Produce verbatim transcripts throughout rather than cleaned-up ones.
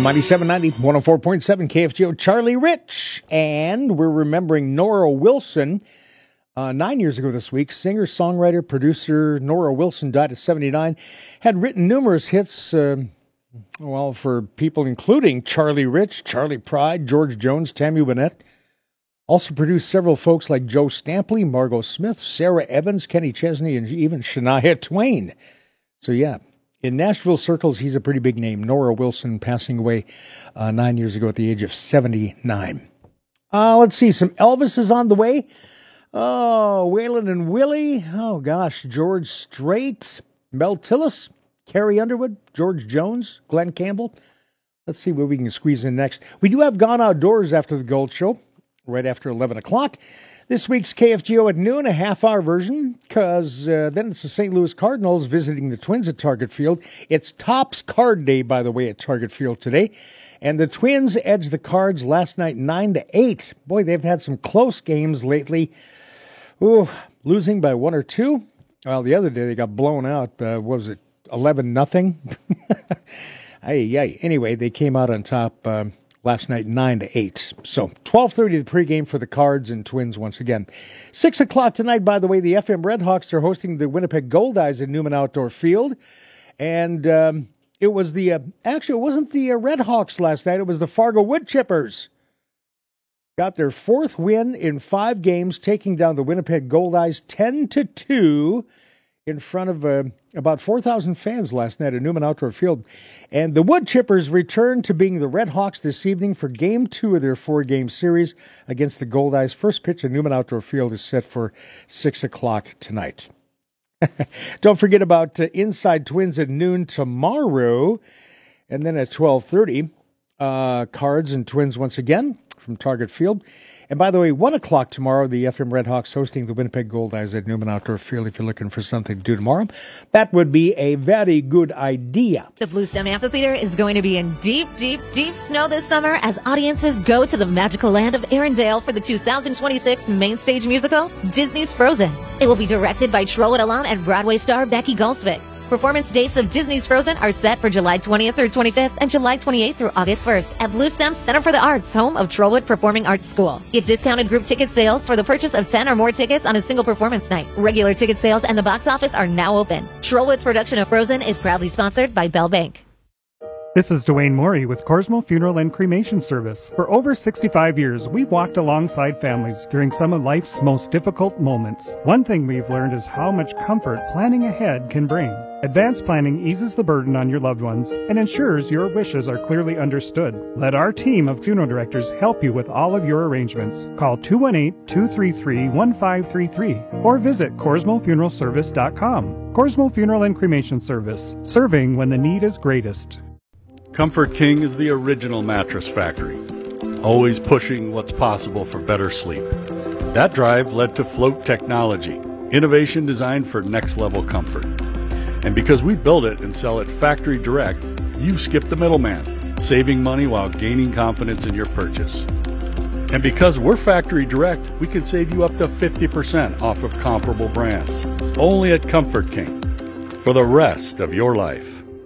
ninety-seven ninety, one oh four point seven K F G O, Charlie Rich. And we're remembering Nora Wilson. Uh, nine years ago this week, singer, songwriter, producer Nora Wilson died at seventy-nine. Had written numerous hits, uh, well, for people including Charlie Rich, Charlie Pride, George Jones, Tammy Wynette. Also produced several folks like Joe Stampley, Margot Smith, Sarah Evans, Kenny Chesney, and even Shania Twain. So, yeah. In Nashville circles, he's a pretty big name. Nora Wilson passing away uh, nine years ago at the age of seventy-nine. Uh, let's see, some Elvis is on the way. Oh, Waylon and Willie. Oh, gosh, George Strait, Mel Tillis, Carrie Underwood, George Jones, Glenn Campbell. Let's see what we can squeeze in next. We do have Gone Outdoors after the Gold Show, right after eleven o'clock. This week's K F G O at noon, a half-hour version, because uh, then it's the Saint Louis Cardinals visiting the Twins at Target Field. It's Topps Card Day, by the way, at Target Field today. And the Twins edged the Cards last night nine to eight. Boy, they've had some close games lately. Ooh, losing by one or two. Well, the other day they got blown out. Uh, what was it, eleven nothing? Ay, ay. Anyway, they came out on top uh, last night, nine to eight. So, twelve thirty the pregame for the Cards and Twins once again. six o'clock tonight, by the way, the F M Redhawks are hosting the Winnipeg Goldeyes at Newman Outdoor Field. And um, it was the, uh, actually, it wasn't the uh, Redhawks last night. It was the Fargo Woodchippers. Got their fourth win in five games, taking down the Winnipeg Goldeyes ten to two in front of uh, about four thousand fans last night at Newman Outdoor Field. And the Woodchippers return to being the Redhawks this evening for Game two of their four-game series against the Goldeyes. First pitch at Newman Outdoor Field is set for six o'clock tonight. Don't forget about uh, Inside Twins at noon tomorrow. And then at twelve thirty, uh, Cards and Twins once again from Target Field. And by the way, one o'clock tomorrow, the F M Redhawks hosting the Winnipeg Goldeyes at Newman Outdoor Field if you're looking for something to do tomorrow. That would be a very good idea. The Bluestem Amphitheater is going to be in deep, deep, deep snow this summer as audiences go to the magical land of Arendelle for the two thousand twenty-six main stage musical, Disney's Frozen. It will be directed by Trollwood alum and Broadway star Becky Goldsvik. Performance dates of Disney's Frozen are set for July twentieth through twenty-fifth and July twenty-eighth through August first at Bluestem Center for the Arts, home of Trollwood Performing Arts School. Get discounted group ticket sales for the purchase of ten or more tickets on a single performance night. Regular ticket sales and the box office are now open. Trollwood's production of Frozen is proudly sponsored by Bell Bank. This is Dwayne Morey with Corsmo Funeral and Cremation Service. For over sixty-five years, we've walked alongside families during some of life's most difficult moments. One thing we've learned is how much comfort planning ahead can bring. Advanced planning eases the burden on your loved ones and ensures your wishes are clearly understood. Let our team of funeral directors help you with all of your arrangements. Call two one eight, two three three, one five three three or visit Corsmo Funeral Service dot com. Corsmo Funeral and Cremation Service, serving when the need is greatest. Comfort King is the original mattress factory, always pushing what's possible for better sleep. That drive led to Float Technology, innovation designed for next-level comfort. And because we build it and sell it factory direct, you skip the middleman, saving money while gaining confidence in your purchase. And because we're factory direct, we can save you up to fifty percent off of comparable brands. Only at Comfort King, for the rest of your life.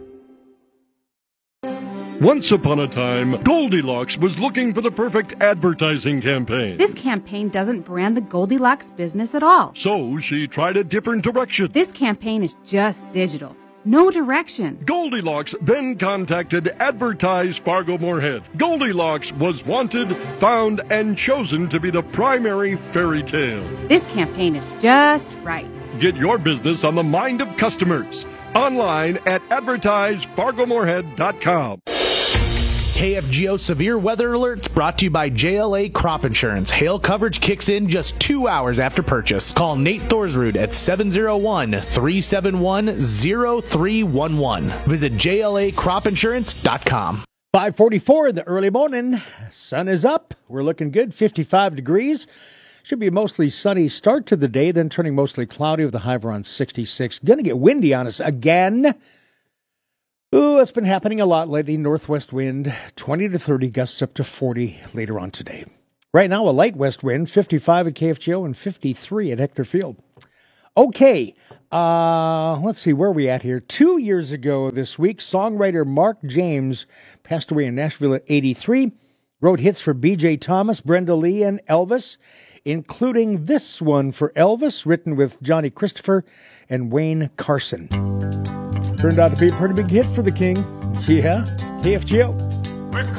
Once upon a time, Goldilocks was looking for the perfect advertising campaign. This campaign doesn't brand the Goldilocks business at all. So she tried a different direction. This campaign is just digital. No direction. Goldilocks then contacted Advertise Fargo Moorhead. Goldilocks was wanted, found, and chosen to be the primary fairy tale. This campaign is just right. Get your business on the mind of customers. Online at advertise fargo moorhead dot com. K F G O Severe Weather Alerts brought to you by J L A Crop Insurance. Hail coverage kicks in just two hours after purchase. Call Nate Thorsrud at seven oh one, three seven one, oh three one one. Visit J L A crop insurance dot com. five forty-four in the early morning. Sun is up. We're looking good. fifty-five degrees. Should be a mostly sunny start to the day, then turning mostly cloudy with a high of around sixty-six. Going to get windy on us again. Ooh, it's been happening a lot lately. Northwest wind, twenty to thirty, gusts up to forty later on today. Right now, a light west wind, fifty-five at K F G O and fifty-three at Hector Field. Okay, uh, let's see, where are we at here? Two years ago this week, songwriter Mark James passed away in Nashville at eighty-three. Wrote hits for B J Thomas, Brenda Lee, and Elvis, including this one for Elvis, written with Johnny Christopher and Wayne Carson. Turned out to be a pretty big hit for the King. Yeah, K F G O.